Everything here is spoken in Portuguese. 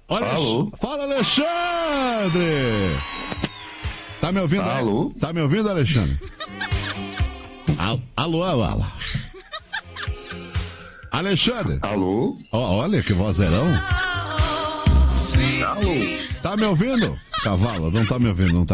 Alô? Fala, Alexandre! Tá me ouvindo? Alô? Tá me ouvindo, Alexandre? Alô, alô. Alexandre? Alô? Olha que vozeirão. Alô? Tá me ouvindo? Cavalo, não tá me ouvindo, não tá.